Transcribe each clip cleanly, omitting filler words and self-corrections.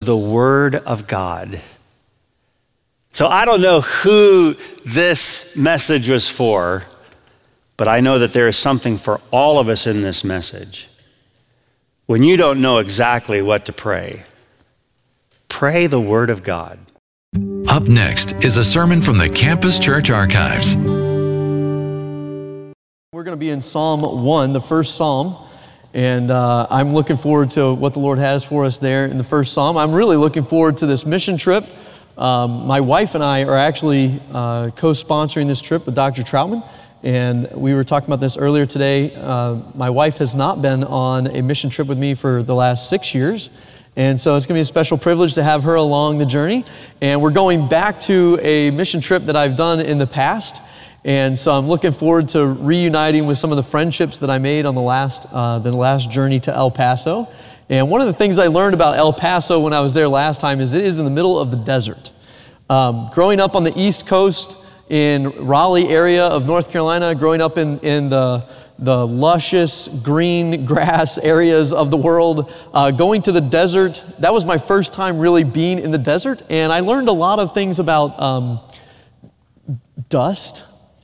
the Word of God. So I don't know who this message was for, but I know that there is something for all of us in this message. When you don't know exactly what to pray, pray the Word of God. Up next is a sermon from the Campus Church Archives. We're going to be in Psalm 1, the first Psalm, and I'm looking forward to what the Lord has for us there in the first Psalm. I'm really looking forward to this mission trip. My wife and I are actually co-sponsoring this trip with Dr. Troutman, and we were talking about this earlier today. My wife has not been on a mission trip with me for the last 6 years, and so it's going to be a special privilege to have her along the journey. And we're going back to a mission trip that I've done in the past. And so I'm looking forward to reuniting with some of the friendships that I made on the last journey to El Paso. And one of the things I learned about El Paso when I was there last time is it is in the middle of the desert. Growing up on the East Coast in Raleigh area of North Carolina, growing up in the luscious green grass areas of the world, going to the desert, that was my first time really being in the desert. And I learned a lot of things about dust,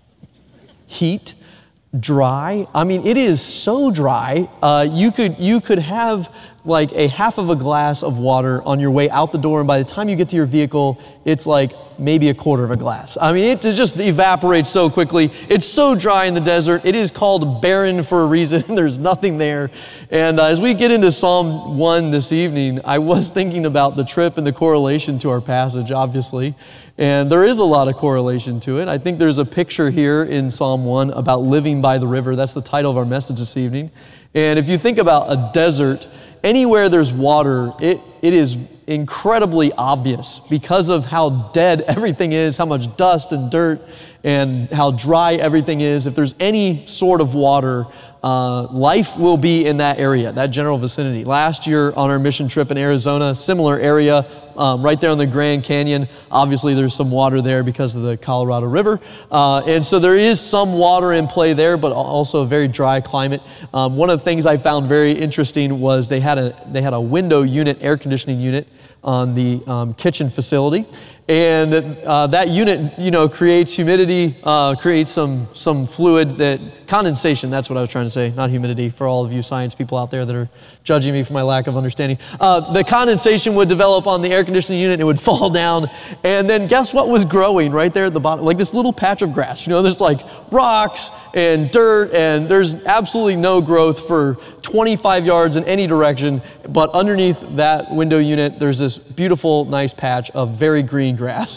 heat, dry. I mean, it is so dry. You could have like a half of a glass of water on your way out the door, and by the time you get to your vehicle, it's like maybe a quarter of a glass. I mean, it just evaporates so quickly. It's so dry in the desert. It is called barren for a reason. There's nothing there. And as we get into Psalm 1 this evening, I was thinking about the trip and the correlation to our passage, obviously. And there is a lot of correlation to it. I think there's a picture here in Psalm 1 about living by the river. That's the title of our message this evening. And if you think about a desert, anywhere there's water, it is incredibly obvious because of how dead everything is, how much dust and dirt, and how dry everything is. If there's any sort of water, life will be in that area, that general vicinity. Last year on our mission trip in Arizona, similar area, right there on the Grand Canyon. Obviously there's some water there because of the Colorado River. And so there is some water in play there, but also a very dry climate. One of the things I found very interesting was they had a window unit, air conditioning unit on the kitchen facility. And that unit, creates humidity, creates some fluid, that condensation, that's what I was trying to say, not humidity, for all of you science people out there that are judging me for my lack of understanding. The condensation would develop on the air conditioning unit, it would fall down, and then guess what was growing right there at the bottom? Like this little patch of grass. There's like rocks and dirt, and there's absolutely no growth for 25 yards in any direction, but underneath that window unit, there's this beautiful, nice patch of very green grass.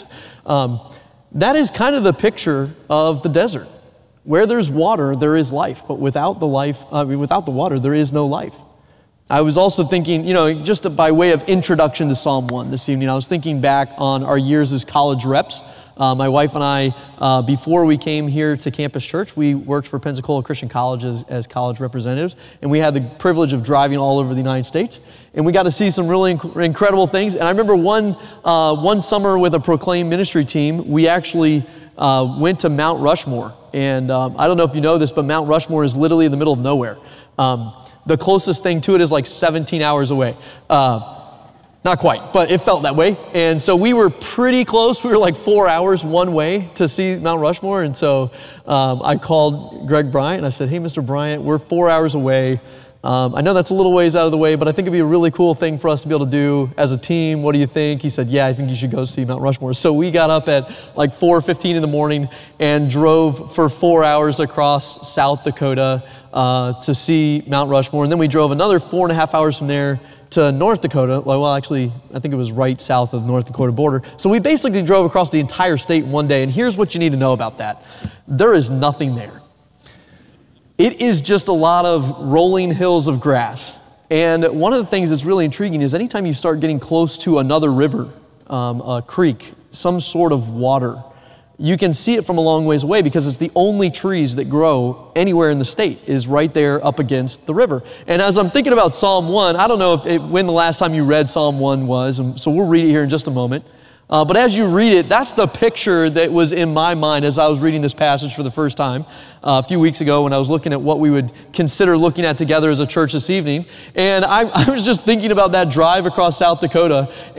That is kind of the picture of the desert. Where there's water, there is life, but without the water, there is no life. I was also thinking, just by way of introduction to Psalm 1 this evening, I was thinking back on our years as college reps. My wife and I, before we came here to Campus Church, we worked for Pensacola Christian College as college representatives, and we had the privilege of driving all over the United States, and we got to see some really incredible things. And I remember one summer with a Proclaim ministry team, we actually went to Mount Rushmore. And I don't know if you know this, but Mount Rushmore is literally in the middle of nowhere. The closest thing to it is like 17 hours away. Not quite, but it felt that way. And so we were pretty close. We were like 4 hours one way to see Mount Rushmore. And so I called Greg Bryant and I said, hey, Mr. Bryant, we're 4 hours away. I know that's a little ways out of the way, but I think it'd be a really cool thing for us to be able to do as a team. What do you think? He said, yeah, I think you should go see Mount Rushmore. So we got up at like 4:15 in the morning and drove for 4 hours across South Dakota to see Mount Rushmore. And then we drove another 4.5 hours from there to North Dakota. Well, actually, I think it was right south of the North Dakota border. So we basically drove across the entire state in one day. And here's what you need to know about that. There is nothing there. It is just a lot of rolling hills of grass. And one of the things that's really intriguing is anytime you start getting close to another river, a creek, some sort of water, you can see it from a long ways away because it's the only trees that grow anywhere in the state is right there up against the river. And as I'm thinking about Psalm 1, I don't know when the last time you read Psalm 1 was, and so we'll read it here in just a moment. But as you read it, that's the picture that was in my mind as I was reading this passage for the first time a few weeks ago when I was looking at what we would consider looking at together as a church this evening. And I was just thinking about that drive across South Dakota